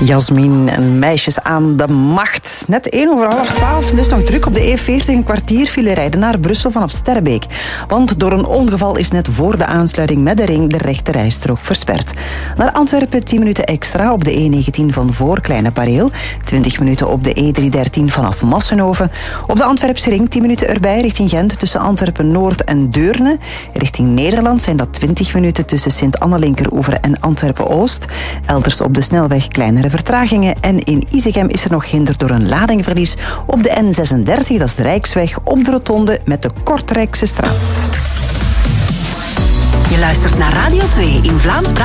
Jasmin en meisjes aan de macht. Net 11:01, dus nog druk op de E40. Een kwartier file rijden naar Brussel vanaf Sterrebeek. Want door een ongeval is net voor de aansluiting met de ring de rechte rijstrook versperd. Naar Antwerpen 10 minuten extra op de E19 van voor Kleine Pareel. 20 minuten op de E313 vanaf Massenhoven. Op de Antwerpse ring 10 minuten erbij richting Gent tussen Antwerpen-Noord en Deurne. Richting Nederland zijn dat 20 minuten tussen Sint-Anne-Linkeroever en Antwerpen-Oost. Elders op de snelweg kleinere vertragingen. En in Isegem is er nog hinder door een ladingverlies op de N36, dat is de Rijksweg, op de rotonde met de Kortrijkse straat. Je luistert naar Radio 2 in Vlaams.